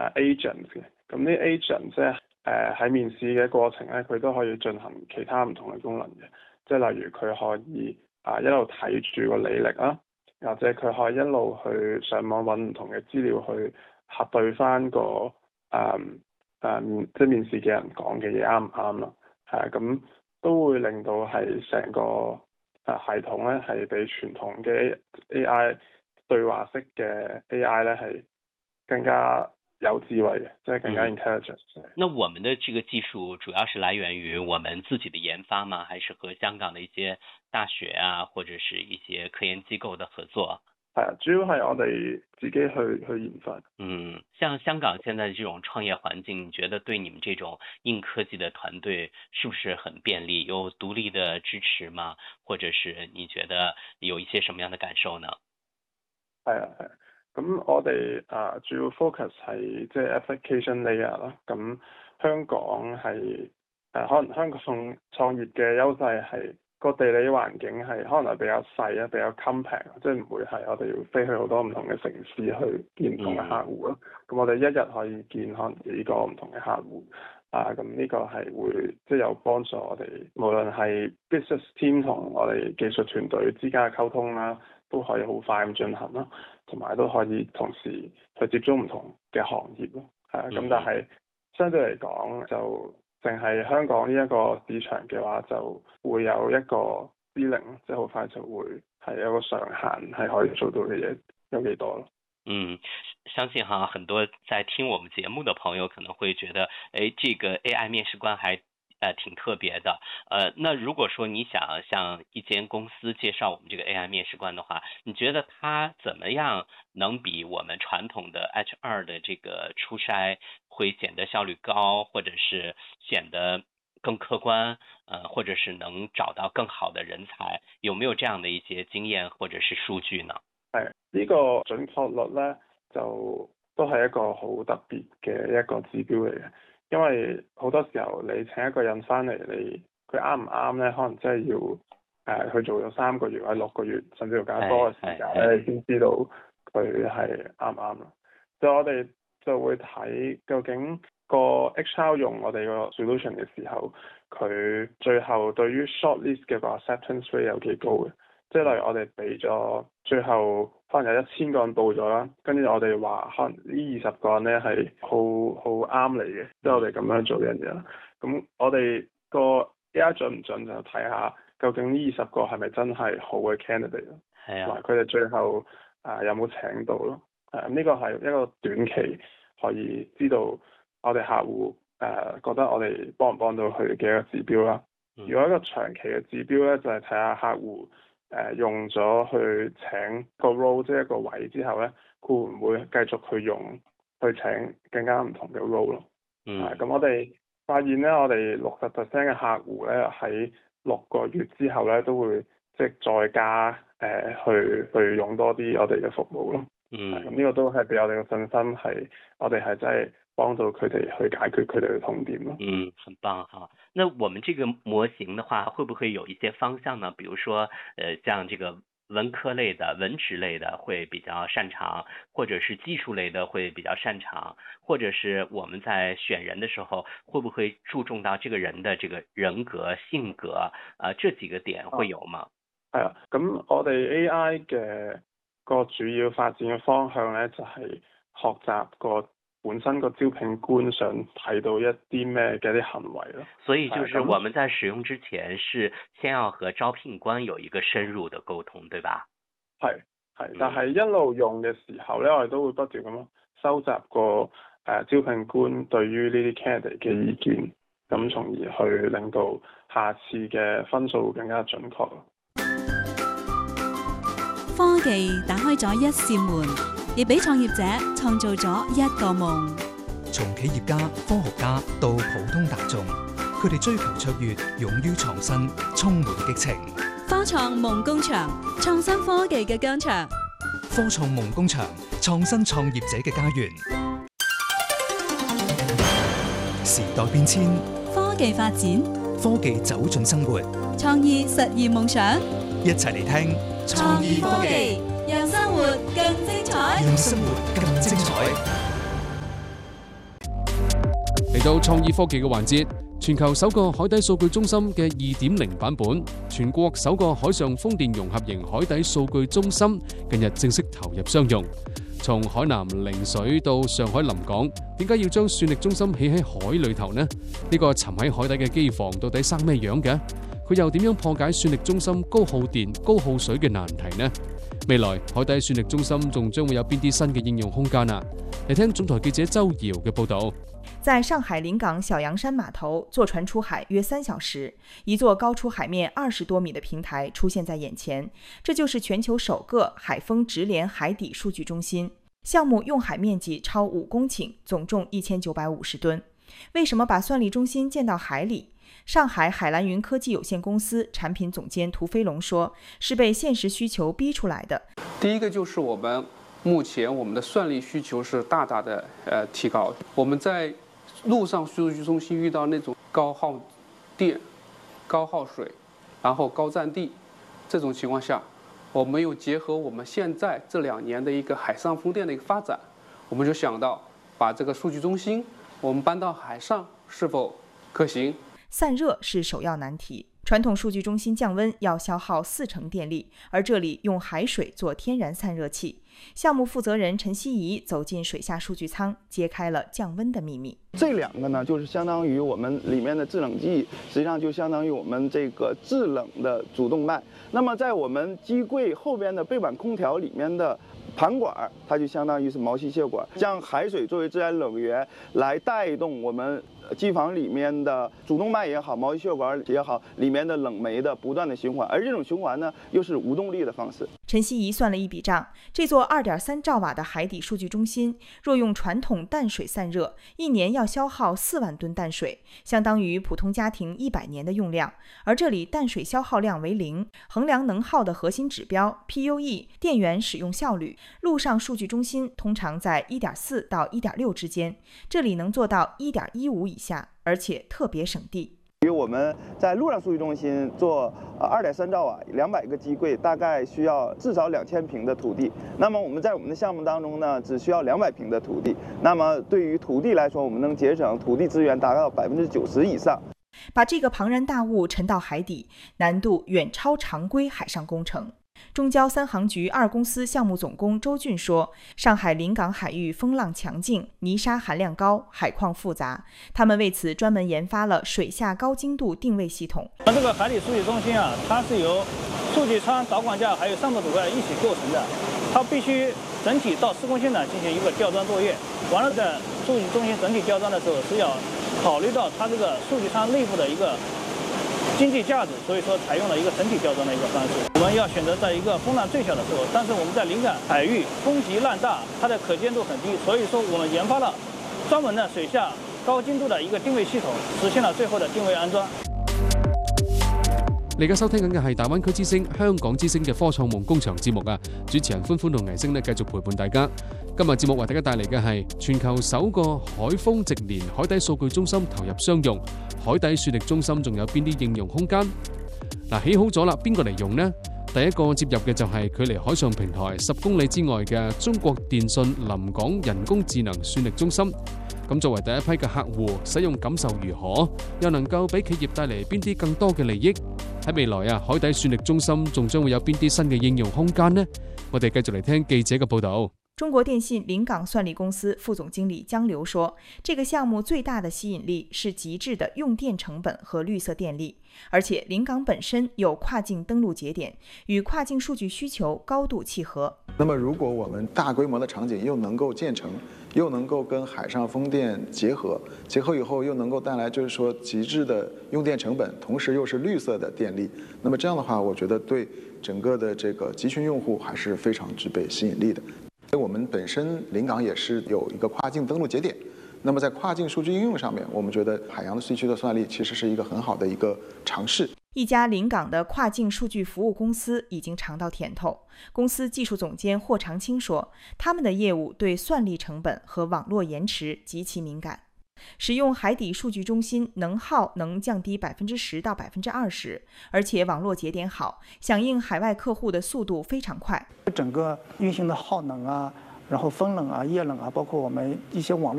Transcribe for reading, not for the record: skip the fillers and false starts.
agent 嘅，咁呢 agent 即係喺面試嘅過程咧，佢都可以進行其他唔同嘅功能嘅，即係例如佢可以一路睇住個履歷啦，或者佢可以一路去上網揾唔同嘅資料去核對翻個即係面試嘅人講嘅嘢啱唔啱咯，咁都會令到係成個系統咧係比傳統嘅 AI 對話式嘅 AI 咧係更加有智慧嘅，即係更加 intelligent。 那我們的這個技術主要是來源於我們自己的研發嗎？還是和香港的一些大學啊，或者是一些科研機構的合作？ 係啊，主要係我哋自己去研發。 像香港現在的這種創業環境，你覺得對你們這種硬科技的團隊是不是很便利？有獨立的支持嗎？或者是你覺得有一些什麼樣的感受呢？ 係啊，咁我哋主要 focus 係即係 application layer 啦。咁香港係可能香港創業嘅優勢係個地理環境係可能係比較細啊，比較 compact， 即係唔會係我哋要飛去好多唔同嘅城市去見唔同嘅客戶咯。咁我哋一日可以見可能幾個唔同嘅客戶。咁呢個係會即係有幫助我哋，無論係 business team 同我哋技術團隊之間嘅溝通啦，都可以好快咁進行啦，同埋都可以同時去接觸唔同嘅行業咯。咁但係相對嚟講，就淨係香港呢一個市場嘅話，就會有一個 ceiling，即係好快就會係有個上限，係可以做到嘅嘢有幾多咯。 相信很多在聽我們節目的朋友可能會覺得，這個 AI 面試官還挺特別的。那如果說你想向一間公司介紹我們這個 AI 面試官的話，你覺得他怎麼樣能比我們傳統的 HR 的這個初篩會顯得效率高，或者是顯得更客觀，或者是能找到更好的人才？有沒有這樣的一些經驗或者是數據呢？ 係呢個準確率咧，就都係一個好特別嘅一個指標嚟嘅，因為好多時候你請一個人翻嚟，佢啱唔啱咧，可能真係要去做咗3個月或者6個月，甚至乎更加多嘅時間咧，你先知道佢係啱唔啱咯。就我哋就會睇究竟個 HR 用我哋個 solution 嘅時候，佢最後對於 shortlist 嘅個 acceptance rate 有幾高嘅。即係例如我哋俾咗最後可能有1000個人報咗啦，跟住我哋話可能呢20個人咧係好啱你嘅，即係我哋咁樣做呢樣嘢啦。咁我哋個 AI 準唔準就睇下究竟呢20個係咪真係好嘅 candidate 咯，同埋佢哋最後有冇請到咯。呢個係一個短期可以知道我哋客戶覺得我哋幫唔幫到佢嘅一個指標啦。如果一個長期嘅指標咧，就係睇下客戶用咗去請個 role 即係一個位之後咧，佢會唔會繼續去請更加唔同嘅 role 咯？咁我哋發現咧，我哋60% 嘅客戶咧喺6個月之後咧都會即係再加去用多啲我哋嘅服務咯。咁呢個都係俾我哋嘅信心係，我哋係真係幫到佢哋去解決佢哋嘅痛點咯。 很棒哈。那我們這個模型的話，會不會有一些方向呢？比如說，像這個文科類的、文職類的會比較擅長，或者是技術類的會比較擅長，或者是我們在選人的時候，會不會注重到這個人的這個人格、性格這幾個點會有嗎？ 係啊，咁我哋 AI 嘅個主要發展嘅方向咧，就係學習個本身個招聘官想睇到一啲咩嘅啲行為咯。 所以就是我們在使用之前，是先要和招聘官有一個深入的溝通，對吧？ 係，但係一路用嘅時候咧，我哋都會不斷咁收集個招聘官對於呢啲 candidate 嘅意見，咁從而去令到下次嘅分數更加準確。 科技打開咗一扇門，亦俾創業者創造咗一個夢。 從企業家、科學家到普通大眾，佢哋追求卓越，勇於創新，充滿激情。 科創夢工場，創新科技嘅疆場。 科創夢工場，創新創業者嘅家園。時代變遷， 科技發展， 科技走進生活， 創意實現夢想。 一齊嚟聽創意科技，讓生活更精彩。 讓生活更精彩。 嚟到創意科技嘅環節，全球首個海底數據中心嘅 2.0 版本，全國首個海上風電融合型海底數據中心近日正式投入商用。從海南陵水到上海臨港，點解要將算力中心起喺海裏頭呢？呢個沉喺海底嘅機房到底生咩樣嘅？佢又點樣破解算力中心高耗電、高耗水嘅難題呢？未來海底算力中心仲將會有邊啲新嘅應用空間啊？嚟聽總台記者周瑤嘅報道。 在上海临港小洋山碼頭，坐船出海約3小時，一座高出海面20多米的平台出現在眼前，這就是全球首個海豐直連海底數據中心。項目用海面積超5公頃，總重1950噸。為什麼把算力中心建到海裡？上海海藍雲科技有限公司產品總監涂飛龍說，是被現實需求逼出來的。 第一個就是目前我們的算力需求是大大的提高。我們在陸上數據中心遇到那種高耗電、高耗水，然後高佔地這種情況下，我們又結合我們現在這2年的一個海上風電的一個發展，我們就想到把這個數據中心我們搬到海上是否可行？ 散熱是首要難題。傳統數據中心降溫要消耗40%電力，而這裡用海水做天然散熱器。項目負責人陳希怡走進水下數據艙，揭開了降溫的秘密。 這2個呢，就是相當於我們裡面的制冷劑，實際上就相當於我們這個制冷的主動脈。那麼在我們機櫃後邊的背板空調裡面的盤管，它就相當於是毛細血管，將海水作為自然冷源來帶動我們機房裡面的主動脈也好，毛細血管也好，裡面的冷媒的不斷的循環，而這種循環呢，又是無動力的方式。 陳希怡算了一筆賬，這座2.3兆瓦的海底數據中心，若用傳統淡水散熱，1年要消耗4萬噸淡水，相當於普通家庭100年的用量。而這裡淡水消耗量為0，衡量能耗的核心指標 PUE 電源使用效率，陸上數據中心通常在1.4到1.6之間，這裡能做到1.15以下，而且特別省地。 因為我們在陸上數據中心做2.3兆瓦200個機櫃，大概需要至少2000平的土地。那麼我們在我們的項目當中呢，只需要200平的土地。那麼對於土地來說，我們能節省土地資源達到90%以上。 把這個龐然大物沉到海底，難度遠超常規海上工程。中交三航局2公司項目總工周俊說，上海臨港海域風浪強勁，泥沙含量高，海況複雜，他們為此專門研發了水下高精度定位系統。 這個海底數據中心啊，它是由數據艙、導管架還有上部主幹一起構成的，它必須整體到施工現場進行一個吊裝作業，完了在數據中心整體吊裝的時候是要考慮到它這個數據艙內部的一個經濟價值，所以說採用了一個整體吊裝的一個方式。我們要選擇在一個風浪最小的時候，但是我們在臨港海域風急浪大，它的可見度很低，所以說我們研發了專門的水下高精度的一個定位系統，實現了最後的定位安裝。 你而家收聽緊嘅係大灣區之聲、香港之聲嘅科創夢工場節目啊！主持人歡歡同倪星呢繼續陪伴大家。今日節目為大家帶嚟嘅係全球首個海豐直連海底數據中心投入商用，海底算力中心仲有邊啲應用空間？嗱，起好咗啦，邊個嚟用呢？第一個接入嘅就係距離海上平台10公里之外嘅中國電信臨港人工智能算力中心。咁作為第一批嘅客戶，使用感受如何？又能夠俾企業帶嚟邊啲更多嘅利益？喺未來啊，海底算力中心仲將會有邊啲新嘅應用空間呢？我哋繼續嚟聽記者嘅報道。 中國電信臨港算力公司副總經理江流說，這個項目最大的吸引力是極致的用電成本和綠色電力，而且臨港本身有跨境登陸節點，與跨境數據需求高度契合。 那麼如果我們大規模的場景又能夠建成，又能夠跟海上風電結合以後又能夠帶來就是說極致的用電成本，同時又是綠色的電力，那麼這樣的話，我覺得對整個的這個集群用戶還是非常具備吸引力的。我們本身臨港也是有一個跨境登陸節點，那麼在跨境數據應用上面，我們覺得海洋的地區的算力其實是一個很好的一個嘗試。 一家臨港的跨境數據服務公司已經嘗到甜頭。公司技術總監霍長青說，他們的業務對算力成本和網絡延遲極其敏感。使用海底數據中心能耗能降低10%到20%，而且網絡節點好，響應海外客戶的速度非常快。 整個運行的耗能啊，然後風冷啊、液冷啊，包括我們一些網絡